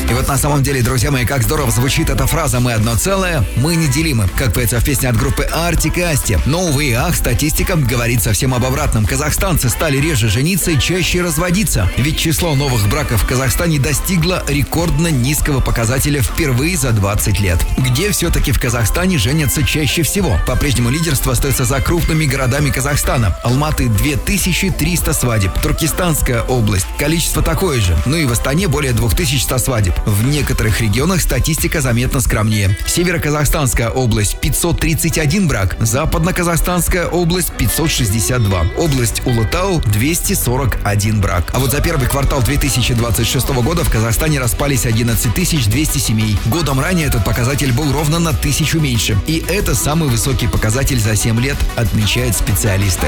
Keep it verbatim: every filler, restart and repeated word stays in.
И вот на самом деле, друзья мои, как здорово звучит эта фраза «мы одно целое, мы неделимы», как поется в песне от группы Артик и Асти. Но, увы и ах, статистика говорит совсем об обратном. Казахстанцы стали реже жениться и чаще разводиться. Ведь число новых браков в Казахстане достигло рекордно низкого показателя впервые за двадцать лет. Где все-таки в Казахстане женятся чаще всего? По-прежнему лидерство остается за крупными городами Казахстана. Алматы две тысячи триста свадеб. Туркестанская область. Количество такое же. Ну и в Астане более две тысячи сто свадеб. В некоторых регионах статистика заметно скромнее. Северо-Казахстанская область пятьсот тридцать один брак. Западно-Казахстанская область пятьсот шестьдесят два. Область Улутау двести сорок один брак. А вот за первый квартал две тысячи двадцать шестого года в Казахстане распались одиннадцать тысяч двести семей. Годом ранее этот показатель был ровно на тысячу меньше. И это самый высокий показатель за семь лет, отмечают специалисты.